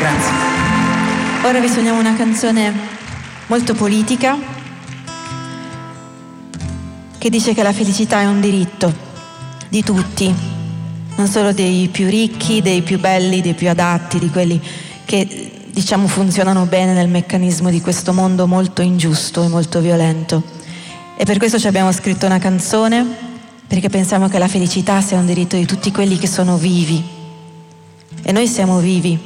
Grazie. Ora vi suoniamo una canzone molto politica che dice che la felicità è un diritto di tutti, non solo dei più ricchi, dei più belli, dei più adatti, di quelli che diciamo funzionano bene nel meccanismo di questo mondo molto ingiusto e molto violento. E per questo ci abbiamo scritto una canzone, perché pensiamo che la felicità sia un diritto di tutti quelli che sono vivi. E noi siamo vivi.